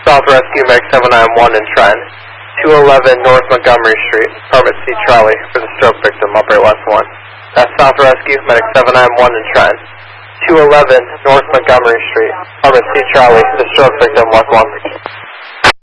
South Rescue, Medic 791 in Trenton. 211 North Montgomery Street, Apartment C Charlie for the stroke victim, operate last 1. That's South Rescue, Medic 791 in Trenton. 211 North Montgomery Street, Apartment C Charlie, the stroke victim, last 1.